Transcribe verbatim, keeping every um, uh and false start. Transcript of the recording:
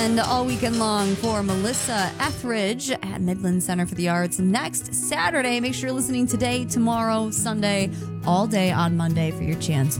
weekend, all weekend long for Melissa Etheridge at Midland Center for the Arts. Next Saturday, make sure you're listening today, tomorrow, Sunday, all day on Monday for your chance